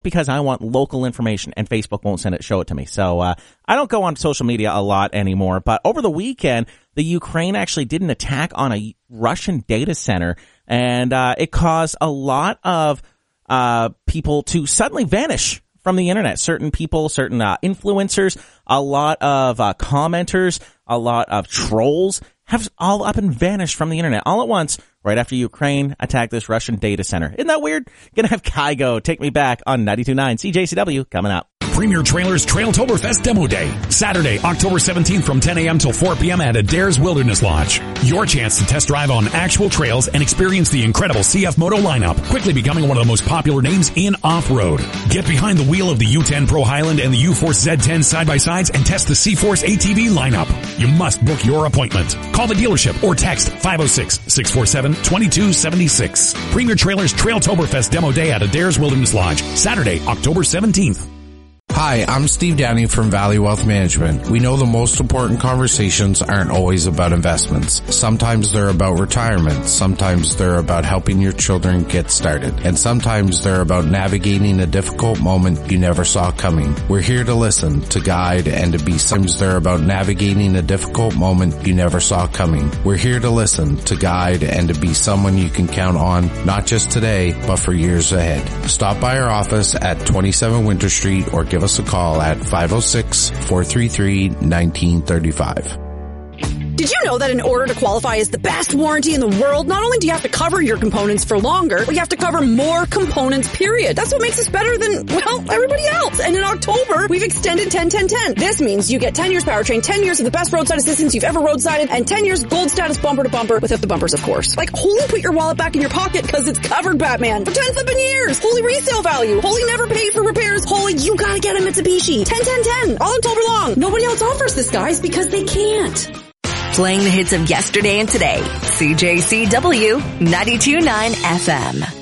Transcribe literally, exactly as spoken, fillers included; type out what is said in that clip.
because I want local information and Facebook won't send it, show it to me. So, uh, I don't go on social media a lot anymore, but over the weekend, the Ukraine actually did an attack on a Russian data center, and, uh, it caused a lot of, uh, people to suddenly vanish from the internet. Certain people, certain, uh, influencers, a lot of, uh, commenters, a lot of trolls have all up and vanished from the internet all at once right after Ukraine attacked this Russian data center. Isn't that weird? Gonna have Kygo take me back on ninety-two point nine C J C W coming up. Premier Trailers Trailtoberfest Demo Day, Saturday, October seventeenth from ten a.m. till four p.m. at Adair's Wilderness Lodge. Your chance to test drive on actual trails and experience the incredible C F Moto lineup, quickly becoming one of the most popular names in off-road. Get behind the wheel of the U ten Pro Highland and the U-Force Z ten side-by-sides and test the C-Force A T V lineup. You must book your appointment. Call the dealership or text five oh six, six four seven, two two seven six. Premier Trailers Trailtoberfest Demo Day at Adair's Wilderness Lodge, Saturday, October seventeenth. Hi, I'm Steve Downey from Valley Wealth Management. We know the most important conversations aren't always about investments. Sometimes they're about retirement. Sometimes they're about helping your children get started. And sometimes they're about navigating a difficult moment you never saw coming. We're here to listen, to guide, and to be. Sometimes they're about navigating a difficult moment you never saw coming. We're here to listen, to guide, and to be someone you can count on, not just today, but for years ahead. Stop by our office at twenty-seven Winter Street or give us a call at five oh six, four three three, one nine three five. Did you know that in order to qualify as the best warranty in the world, not only do you have to cover your components for longer, but you have to cover more components, period. That's what makes us better than, well, everybody else. And in October, we've extended ten ten ten. This means you get ten years powertrain, ten years of the best roadside assistance you've ever roadsided, and ten years gold status bumper to bumper without the bumpers, of course. Like, holy put your wallet back in your pocket because it's covered, Batman, for ten flipping years. Holy resale value. Holy never paid for repairs. Holy, you gotta get a Mitsubishi. ten ten ten. All October long. Nobody else offers this, guys, because they can't. Playing the hits of yesterday and today. C J C W ninety-two point nine F M.